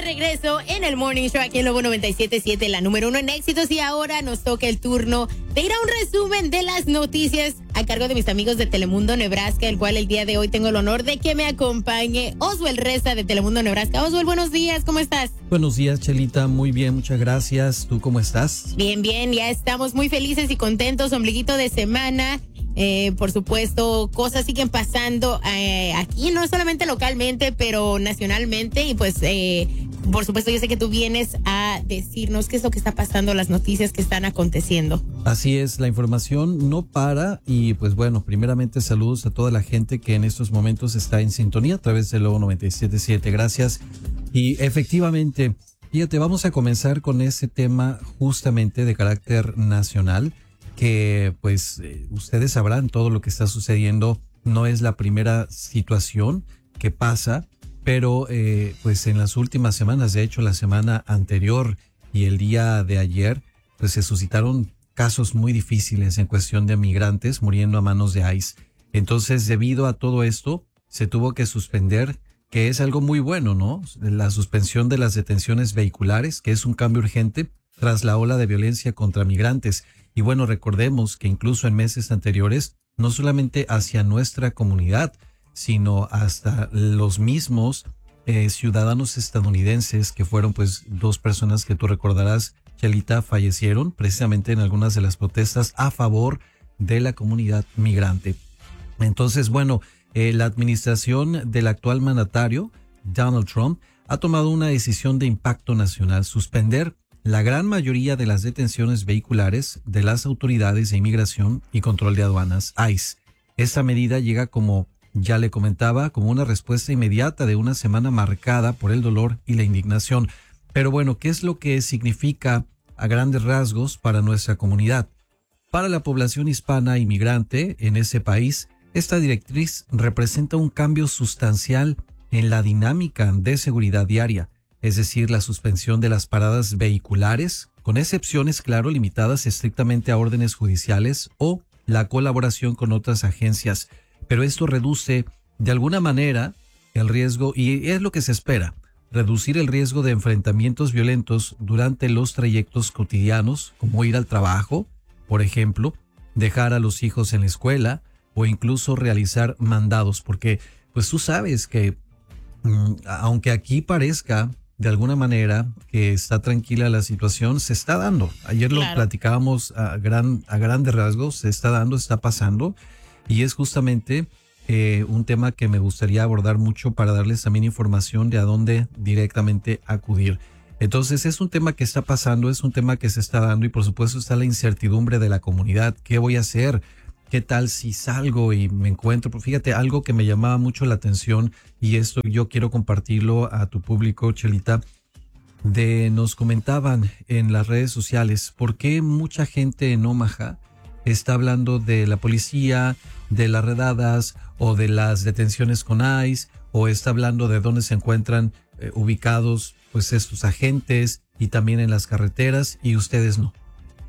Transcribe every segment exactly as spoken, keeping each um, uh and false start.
regreso en el Morning Show aquí en Lobo noventa y siete punto siete, la número uno en éxitos. Y ahora nos toca el turno de ir a un resumen de las noticias a cargo de mis amigos de Telemundo Nebraska, el cual el día de hoy tengo el honor de que me acompañe Oswald Reza de Telemundo Nebraska. Oswald, buenos días, ¿cómo estás? Buenos días, Chelita, muy bien, muchas gracias. ¿Tú cómo estás? Bien, bien, ya estamos muy felices y contentos, ombliguito de semana. Eh, por supuesto, cosas siguen pasando eh, aquí, no solamente localmente, pero nacionalmente. Y pues, eh, por supuesto, yo sé que tú vienes a decirnos qué es lo que está pasando, las noticias que están aconteciendo. Así es, la información no para. Y pues bueno, primeramente saludos a toda la gente que en estos momentos está en sintonía a través de Lobo noventa y siete punto siete. Gracias. Y efectivamente, fíjate, vamos a comenzar con ese tema justamente de carácter nacional, que pues eh, ustedes sabrán todo lo que está sucediendo. No es la primera situación que pasa, pero eh, pues en las últimas semanas, de hecho la semana anterior y el día de ayer, pues se suscitaron casos muy difíciles en cuestión de migrantes muriendo a manos de ICE. Entonces, debido a todo esto, se tuvo que suspender, que es algo muy bueno, ¿no? La suspensión de las detenciones vehiculares, que es un cambio urgente tras la ola de violencia contra migrantes. Y bueno, recordemos que incluso en meses anteriores, no solamente hacia nuestra comunidad, sino hasta los mismos eh, ciudadanos estadounidenses, que fueron pues dos personas que tú recordarás, Chelita, fallecieron precisamente en algunas de las protestas a favor de la comunidad migrante. Entonces, bueno, eh, la administración del actual mandatario, Donald Trump, ha tomado una decisión de impacto nacional: suspender la gran mayoría de las detenciones vehiculares de las autoridades de inmigración y control de aduanas, ICE. Esta medida llega, como ya le comentaba, como una respuesta inmediata de una semana marcada por el dolor y la indignación. Pero bueno, ¿qué es lo que significa a grandes rasgos para nuestra comunidad? Para la población hispana inmigrante en ese país, esta directriz representa un cambio sustancial en la dinámica de seguridad diaria. Es decir, la suspensión de las paradas vehiculares, con excepciones, claro, limitadas estrictamente a órdenes judiciales o la colaboración con otras agencias. Pero esto reduce, de alguna manera, el riesgo, y es lo que se espera, reducir el riesgo de enfrentamientos violentos durante los trayectos cotidianos, como ir al trabajo, por ejemplo, dejar a los hijos en la escuela o incluso realizar mandados, porque pues tú sabes que, mm, aunque aquí parezca de alguna manera que está tranquila la situación, se está dando. Ayer claro. Lo platicábamos a, gran, a grandes rasgos, se está dando, está pasando, y es justamente eh, un tema que me gustaría abordar mucho para darles también información de a dónde directamente acudir. Entonces es un tema que está pasando, es un tema que se está dando, y por supuesto está la incertidumbre de la comunidad. ¿Qué voy a hacer? ¿Qué tal si salgo y me encuentro? Pues fíjate, algo que me llamaba mucho la atención, y esto yo quiero compartirlo a tu público, Chelita, de nos comentaban en las redes sociales por qué mucha gente en Omaha está hablando de la policía, de las redadas o de las detenciones con ICE, o está hablando de dónde se encuentran eh, ubicados pues estos agentes, y también en las carreteras, y ustedes no.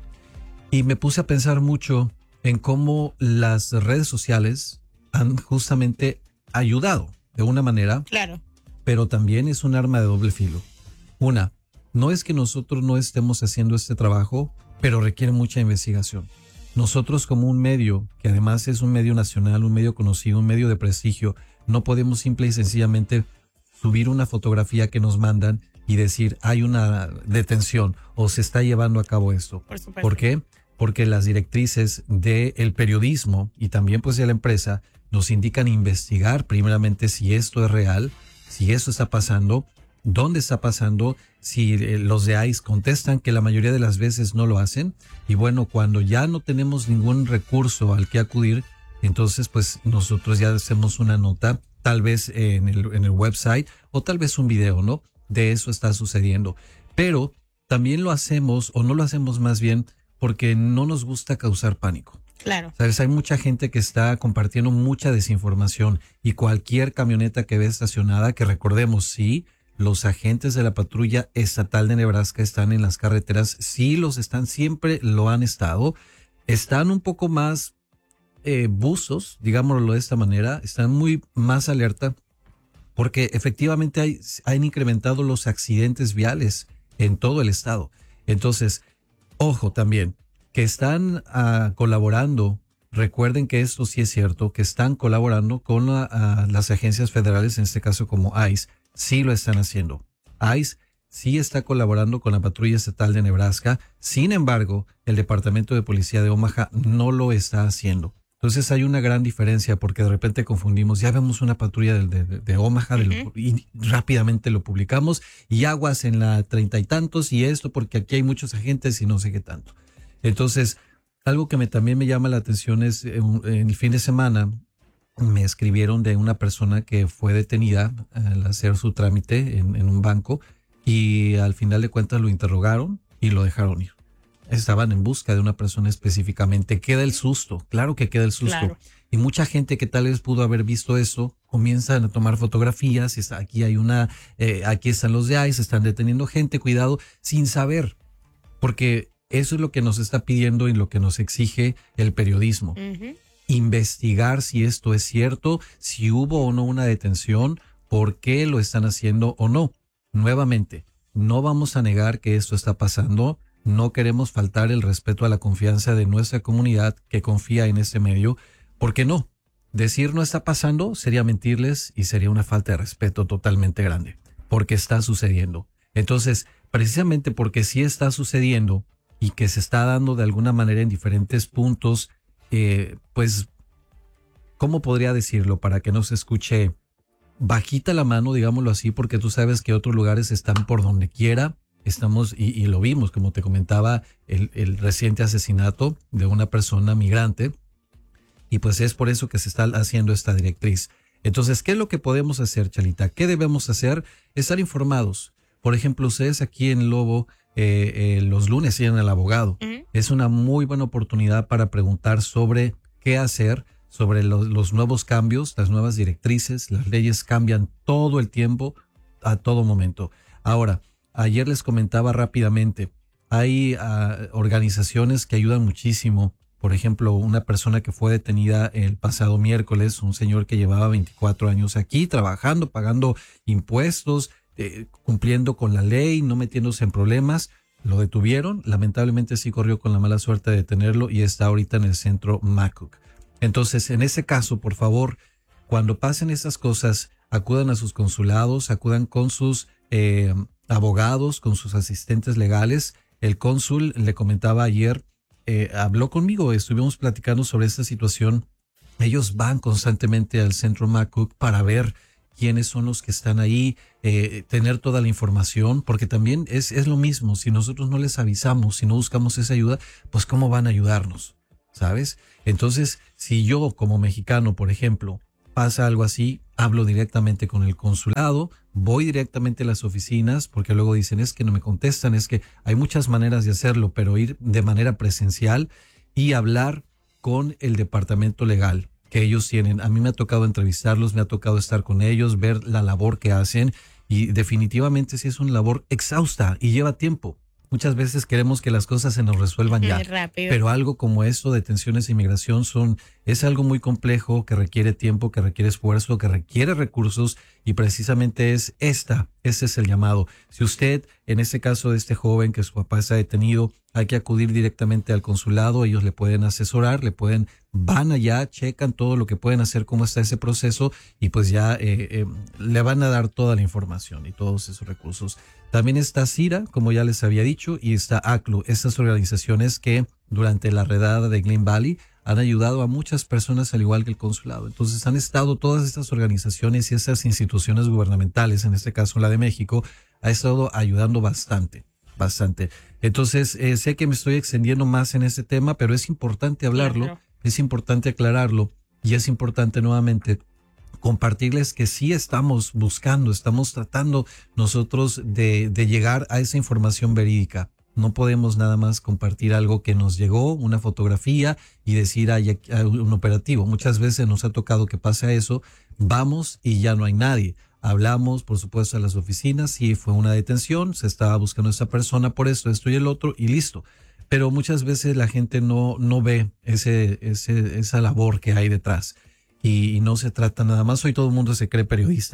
Y me puse a pensar mucho en cómo las redes sociales han justamente ayudado de una manera, claro, pero también es un arma de doble filo. Una, no es que nosotros no estemos haciendo este trabajo, pero requiere mucha investigación. Nosotros, como un medio, que además es un medio nacional, un medio conocido, un medio de prestigio, no podemos simple y sencillamente subir una fotografía que nos mandan y decir hay una detención o se está llevando a cabo esto. Por supuesto. ¿Por qué? Porque las directrices del periodismo y también pues de la empresa nos indican investigar primeramente si esto es real, si esto está pasando, dónde está pasando, si los de ICE contestan, que la mayoría de las veces no lo hacen. Y bueno, cuando ya no tenemos ningún recurso al que acudir, entonces pues nosotros ya hacemos una nota, tal vez en el, en el website, o tal vez un video, ¿no? De eso está sucediendo. Pero también lo hacemos, o no lo hacemos más bien, porque no nos gusta causar pánico. Claro. ¿Sabes? Hay mucha gente que está compartiendo mucha desinformación, y cualquier camioneta que ve estacionada, que recordemos, sí, los agentes de la patrulla estatal de Nebraska están en las carreteras, sí los están, siempre lo han estado, están un poco más eh, buzos, digámoslo de esta manera, están muy más alerta porque efectivamente hay, han incrementado los accidentes viales en todo el estado. Entonces, ojo también, que están uh, colaborando, recuerden que esto sí es cierto, que están colaborando con la, uh, las agencias federales, en este caso como ICE, sí lo están haciendo. ICE sí está colaborando con la Patrulla Estatal de Nebraska, sin embargo, el Departamento de Policía de Omaha no lo está haciendo. Entonces hay una gran diferencia porque de repente confundimos, ya vemos una patrulla de, de, de Omaha uh-huh. de lo, y rápidamente lo publicamos y aguas en la treinta y tantos y esto porque aquí hay muchos agentes y no sé qué tanto. Entonces, algo que me, también me llama la atención es en, en el fin de semana me escribieron de una persona que fue detenida al hacer su trámite en, en un banco y al final de cuentas lo interrogaron y lo dejaron ir. Estaban en busca de una persona específicamente. Queda el susto, claro que queda el susto. Claro. Y mucha gente que tal vez pudo haber visto eso, comienzan a tomar fotografías. Está, aquí hay una, eh, aquí están los de ICE, están deteniendo gente, cuidado, sin saber. Porque eso es lo que nos está pidiendo y lo que nos exige el periodismo. Uh-huh. Investigar si esto es cierto, si hubo o no una detención, por qué lo están haciendo o no. Nuevamente, no vamos a negar que esto está pasando. No queremos faltar el respeto a la confianza de nuestra comunidad que confía en este medio, porque no, decir no está pasando sería mentirles y sería una falta de respeto totalmente grande, porque está sucediendo. Entonces, precisamente porque sí está sucediendo y que se está dando de alguna manera en diferentes puntos, eh, pues, ¿cómo podría decirlo para que no se escuche bajita la mano, digámoslo así, porque tú sabes que otros lugares están por donde quiera? Estamos, y, y lo vimos, como te comentaba, el, el reciente asesinato de una persona migrante, y pues es por eso que se está haciendo esta directriz. Entonces, ¿qué es lo que podemos hacer, Chalita? ¿Qué debemos hacer? Estar informados. Por ejemplo, ustedes aquí en Lobo, eh, eh, los lunes tienen al abogado. Uh-huh. Es una muy buena oportunidad para preguntar sobre qué hacer, sobre los, los nuevos cambios, las nuevas directrices. Las leyes cambian todo el tiempo, a todo momento. Ahora, ayer les comentaba rápidamente, hay uh, organizaciones que ayudan muchísimo. Por ejemplo, una persona que fue detenida el pasado miércoles, un señor que llevaba veinticuatro años aquí trabajando, pagando impuestos, eh, cumpliendo con la ley, no metiéndose en problemas. Lo detuvieron, lamentablemente sí corrió con la mala suerte de detenerlo y está ahorita en el centro McCook. Entonces, en ese caso, por favor, cuando pasen estas cosas, acudan a sus consulados, acudan con sus eh, abogados, con sus asistentes legales. El cónsul, le comentaba ayer, eh, habló conmigo, estuvimos platicando sobre esta situación. Ellos van constantemente al centro McCook para ver quiénes son los que están ahí, eh, tener toda la información, porque también es, es lo mismo, si nosotros no les avisamos, si no buscamos esa ayuda, pues ¿cómo van a ayudarnos? ¿Sabes? Entonces, si yo como mexicano, por ejemplo, pasa algo así, hablo directamente con el consulado, voy directamente a las oficinas, porque luego dicen es que no me contestan, es que hay muchas maneras de hacerlo, pero ir de manera presencial y hablar con el departamento legal que ellos tienen. A mí me ha tocado entrevistarlos, me ha tocado estar con ellos, ver la labor que hacen y definitivamente sí es una labor exhausta y lleva tiempo. Muchas veces queremos que las cosas se nos resuelvan ya, rápido. Pero algo como esto, detenciones e inmigración, son, es algo muy complejo que requiere tiempo, que requiere esfuerzo, que requiere recursos y precisamente es esta, ese es el llamado. Si usted, en este caso de este joven que su papá está detenido, hay que acudir directamente al consulado, ellos le pueden asesorar, le pueden, van allá, checan todo lo que pueden hacer, cómo está ese proceso y pues ya eh, eh, le van a dar toda la información y todos esos recursos. También está CIRA, como ya les había dicho, y está A C L U, estas organizaciones que durante la redada de Glen Valley han ayudado a muchas personas al igual que el consulado. Entonces han estado todas estas organizaciones y esas instituciones gubernamentales, en este caso la de México, ha estado ayudando bastante, bastante. Entonces eh, sé que me estoy extendiendo más en este tema, pero es importante hablarlo, claro. Es importante aclararlo y es importante nuevamente compartirles que sí estamos buscando, estamos tratando nosotros de, de llegar a esa información verídica. No podemos nada más compartir algo que nos llegó, una fotografía y decir hay, hay un operativo. Muchas veces nos ha tocado que pase eso, vamos y ya no hay nadie. Hablamos, por supuesto, a las oficinas, sí fue una detención, se estaba buscando a esa persona por esto, esto y el otro y listo. Pero muchas veces la gente no, no ve ese, ese, esa labor que hay detrás. Y no se trata nada más, hoy todo el mundo se cree periodista.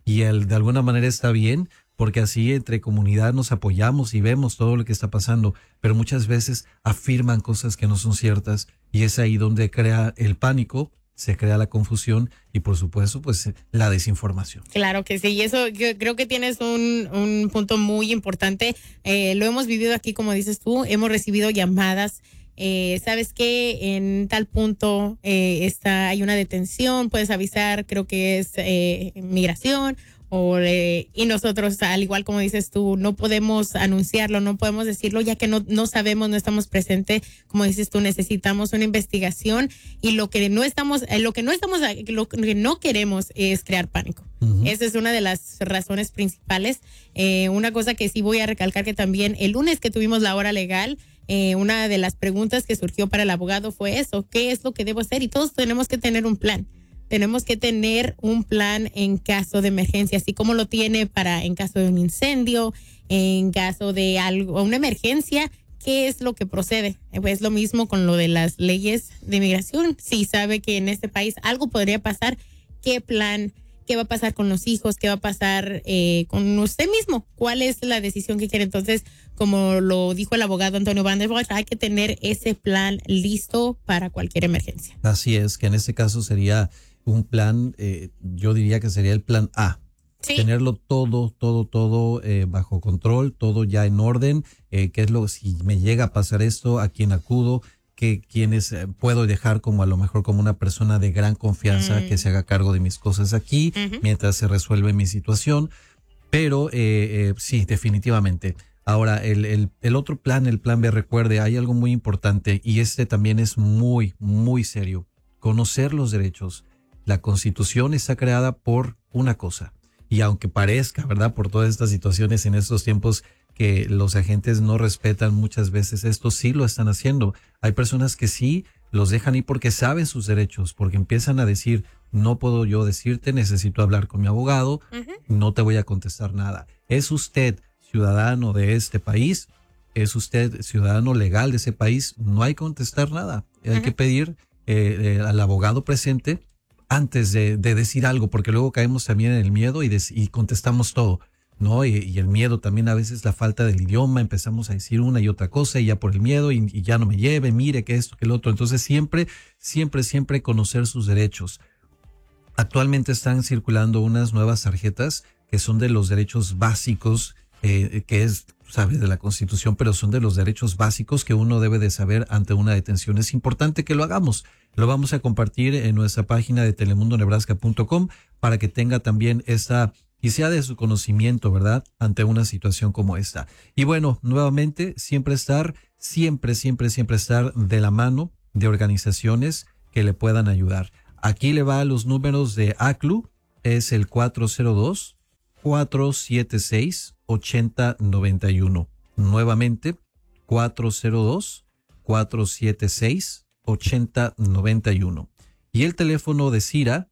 y el, de alguna manera está bien, porque así entre comunidad nos apoyamos y vemos todo lo que está pasando, pero muchas veces afirman cosas que no son ciertas y es ahí donde crea el pánico, se crea la confusión y por supuesto pues la desinformación. Claro que sí, y eso yo creo que tienes un, un punto muy importante. Eh, lo hemos vivido aquí, como dices tú, hemos recibido llamadas. Eh, ¿Sabes qué? En tal punto eh, está, hay una detención, puedes avisar, creo que es eh, migración. O, eh, y nosotros, al igual como dices tú, no podemos anunciarlo, no podemos decirlo, ya que no, no sabemos, no estamos presentes. Como dices tú, necesitamos una investigación y lo que no estamos, eh, lo que no estamos, lo que no queremos es crear pánico. Uh-huh. Esa es una de las razones principales. Eh, una cosa que sí voy a recalcar, que también el lunes que tuvimos la hora legal, eh, una de las preguntas que surgió para el abogado fue eso: ¿qué es lo que debo hacer? Y todos tenemos que tener un plan. Tenemos que tener un plan en caso de emergencia, así como lo tiene para en caso de un incendio, en caso de algo, una emergencia. ¿Qué es lo que procede? Es lo mismo con lo de las leyes de inmigración. Si sabe que en este país algo podría pasar, ¿qué plan? ¿Qué va a pasar con los hijos? ¿Qué va a pasar eh, con usted mismo? ¿Cuál es la decisión que quiere? Entonces, como lo dijo el abogado Antonio Van der Bosch, hay que tener ese plan listo para cualquier emergencia. Así es, que en este caso sería un plan, eh, yo diría que sería el plan A. Sí. Tenerlo todo, todo, todo eh, bajo control, todo ya en orden. Eh, ¿Qué es lo, si me llega a pasar esto, a quién acudo? Que quienes eh, puedo dejar como a lo mejor como una persona de gran confianza mm. que se haga cargo de mis cosas aquí uh-huh. mientras se resuelve mi situación. Pero eh, eh, sí, definitivamente. Ahora, el, el, el otro plan, el plan B, recuerde, hay algo muy importante y este también es muy, muy serio. Conocer los derechos. La Constitución está creada por una cosa. Y aunque parezca, ¿verdad?, por todas estas situaciones en estos tiempos que los agentes no respetan muchas veces esto, sí lo están haciendo. Hay personas que sí los dejan ir porque saben sus derechos, porque empiezan a decir, no puedo yo decirte, necesito hablar con mi abogado, uh-huh. no te voy a contestar nada. ¿Es usted ciudadano de este país? ¿Es usted ciudadano legal de ese país? No hay que contestar nada. Uh-huh. Hay que pedir eh, eh, al abogado presente antes de, de decir algo, porque luego caemos también en el miedo y, des, y contestamos todo, ¿no? Y, y el miedo también, a veces la falta del idioma, empezamos a decir una y otra cosa y ya por el miedo y, y ya no me lleve, mire que esto, que el otro. Entonces siempre, siempre, siempre conocer sus derechos. Actualmente están circulando unas nuevas tarjetas que son de los derechos básicos, eh, que es, sabes, de la Constitución, pero son de los derechos básicos que uno debe de saber ante una detención. Es importante que lo hagamos. Lo vamos a compartir en nuestra página de telemundo nebraska punto com para que tenga también esta y sea de su conocimiento, ¿verdad?, ante una situación como esta. Y bueno, nuevamente, siempre estar, siempre, siempre, siempre estar de la mano de organizaciones que le puedan ayudar. Aquí le va los números de A C L U, es el cuatro cero dos, cuatro siete seis, ocho cero nueve uno. Nuevamente, cuatro cero dos, cuatro siete seis, ocho cero nueve uno. Y el teléfono de CIRA,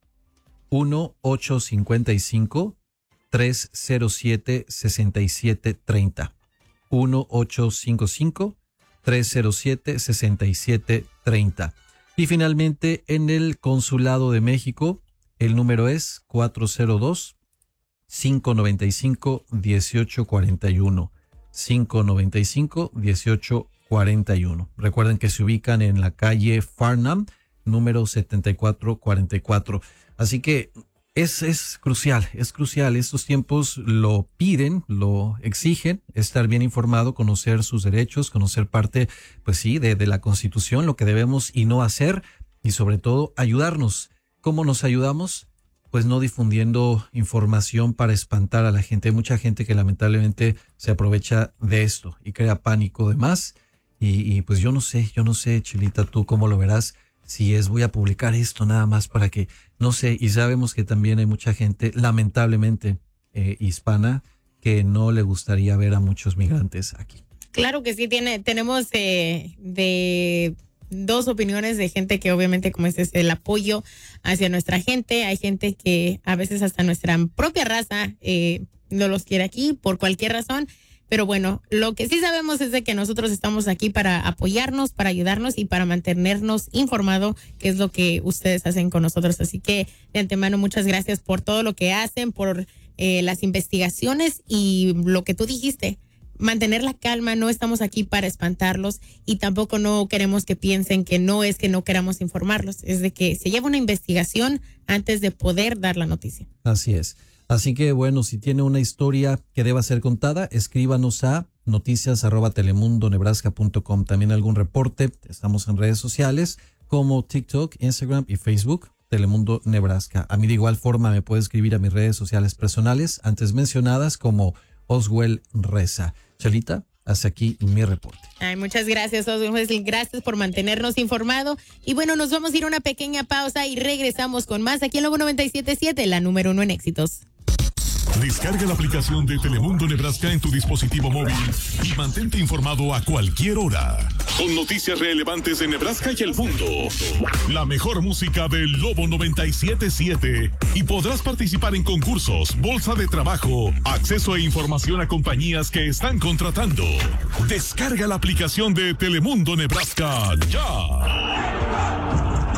uno ocho cinco cinco, tres cero siete, seis siete tres cero. uno ocho cinco cinco, tres cero siete, seis siete tres cero. Y finalmente, en el Consulado de México, el número es cuatro cero dos, cinco nueve cinco, uno ocho cuatro uno. cinco nueve cinco, uno ocho cuatro uno. Recuerden que se ubican en la calle Farnham, número setenta y cuatro cuarenta y cuatro. Así que es, es crucial, es crucial. Estos tiempos lo piden, lo exigen, estar bien informado, conocer sus derechos, conocer parte, pues sí, de, de la Constitución, lo que debemos y no hacer, y sobre todo ayudarnos. ¿Cómo nos ayudamos? Pues no difundiendo información para espantar a la gente. Hay mucha gente que lamentablemente se aprovecha de esto y crea pánico de más. Y, y pues yo no sé, yo no sé, Chilita, tú cómo lo verás. Si es, voy a publicar esto nada más para que, no sé, y sabemos que también hay mucha gente, lamentablemente, eh, hispana, que no le gustaría ver a muchos migrantes aquí. Claro que sí, tiene, tenemos eh, de dos opiniones de gente que obviamente, como este es el apoyo hacia nuestra gente. Hay gente que a veces hasta nuestra propia raza eh, no los quiere aquí por cualquier razón. Pero bueno, lo que sí sabemos es de que nosotros estamos aquí para apoyarnos, para ayudarnos y para mantenernos informados, que es lo que ustedes hacen con nosotros. Así que de antemano, muchas gracias por todo lo que hacen, por eh, las investigaciones y lo que tú dijiste. Mantener la calma, no estamos aquí para espantarlos y tampoco no queremos que piensen que no es que no queramos informarlos, es de que se lleva una investigación antes de poder dar la noticia. Así es. Así que bueno, si tiene una historia que deba ser contada, escríbanos a noticias arroba telemundo nebraska punto com. También algún reporte, estamos en redes sociales como TikTok, Instagram y Facebook, Telemundo Nebraska. A mí de igual forma me puede escribir a mis redes sociales personales antes mencionadas como Oswell Reza. Chelita, hasta aquí mi reporte. Ay, muchas gracias, Oswell. Gracias por mantenernos informados. Y bueno, nos vamos a ir a una pequeña pausa y regresamos con más aquí en Lobo noventa y siete punto siete, la número uno en éxitos. Descarga la aplicación de Telemundo Nebraska en tu dispositivo móvil y mantente informado a cualquier hora. Con noticias relevantes de Nebraska y el mundo. La mejor música del Lobo noventa y siete punto siete. Y podrás participar en concursos, bolsa de trabajo, acceso e información a compañías que están contratando. Descarga la aplicación de Telemundo Nebraska ya.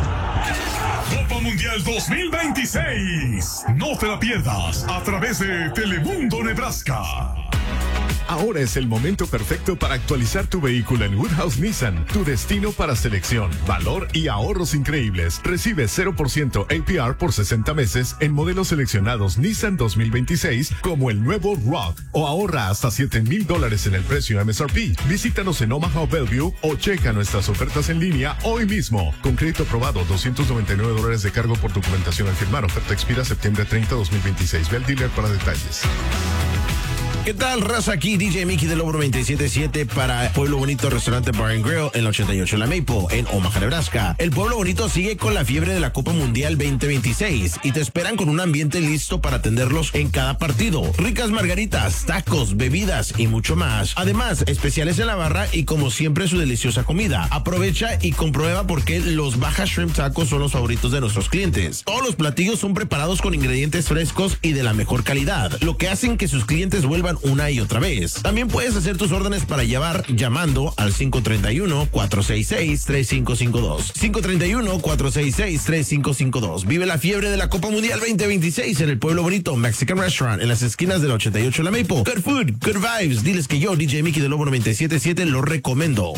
Copa Mundial dos mil veintiséis. No te la pierdas a través de Telemundo Nebraska. Ahora es el momento perfecto para actualizar tu vehículo en Woodhouse Nissan, tu destino para selección, valor y ahorros increíbles. Recibe cero por ciento A P R por sesenta meses en modelos seleccionados Nissan dos mil veintiséis como el nuevo Rogue o ahorra hasta siete mil dólares en el precio M S R P. Visítanos en Omaha o Bellevue o checa nuestras ofertas en línea hoy mismo. Con crédito aprobado, doscientos noventa y nueve dólares de cargo por documentación al firmar. Oferta expira septiembre treinta, dos mil veintiséis. Ve al dealer para detalles. ¿Qué tal, raza? Aquí D J Mickey del Lobo noventa y siete punto siete para Pueblo Bonito Restaurante Bar and Grill en la ochenta y ocho La Maple, en Omaha, Nebraska. El Pueblo Bonito sigue con la fiebre de la Copa Mundial veinte veintiséis y te esperan con un ambiente listo para atenderlos en cada partido. Ricas margaritas, tacos, bebidas y mucho más. Además, especiales en la barra y como siempre su deliciosa comida. Aprovecha y comprueba por qué los Baja Shrimp Tacos son los favoritos de nuestros clientes. Todos los platillos son preparados con ingredientes frescos y de la mejor calidad, lo que hacen que sus clientes vuelvan una y otra vez. También puedes hacer tus órdenes para llevar llamando al cinco tres uno, cuatro seis seis, tres cinco cinco dos. cinco tres uno, cuatro seis seis, tres cinco cinco dos. Vive la fiebre de la Copa Mundial veinte veintiséis en el Pueblo Bonito Mexican Restaurant en las esquinas de la ochenta y ocho La Maple. Good food, good vibes. Diles que yo, D J Mickey del Lobo noventa y siete punto siete, lo recomiendo.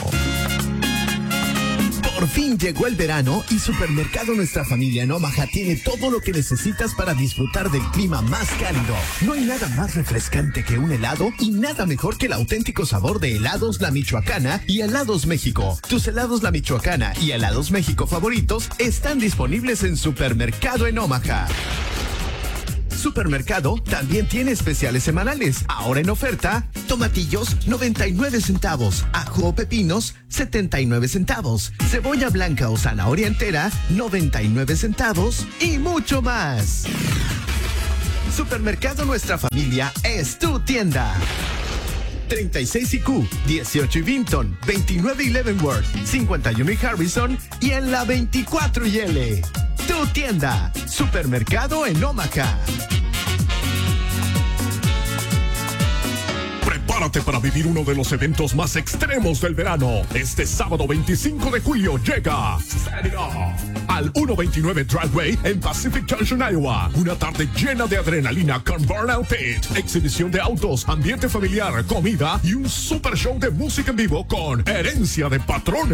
Por fin llegó el verano y Supermercado Nuestra Familia en Omaha tiene todo lo que necesitas para disfrutar del clima más cálido. No hay nada más refrescante que un helado y nada mejor que el auténtico sabor de Helados La Michoacana y Helados México. Tus Helados La Michoacana y Helados México favoritos están disponibles en Supermercado en Omaha. Supermercado también tiene especiales semanales. Ahora en oferta, tomatillos noventa y nueve centavos, ajo o pepinos setenta y nueve centavos, cebolla blanca o zanahoria entera noventa y nueve centavos y mucho más. Supermercado Nuestra Familia es tu tienda. treinta y seis I Q, dieciocho y Vinton, veintinueve y Leavenworth, cincuenta y uno y Harrison y en la veinticuatro y L. Tu tienda, Supermercado en Omaha. Prepárate para vivir uno de los eventos más extremos del verano. Este sábado veinticinco de julio llega Set It Off al ciento veintinueve Driveway en Pacific Junction, Iowa. Una tarde llena de adrenalina con Burnout Pit, exhibición de autos, ambiente familiar, comida y un super show de música en vivo con Herencia de Patrones.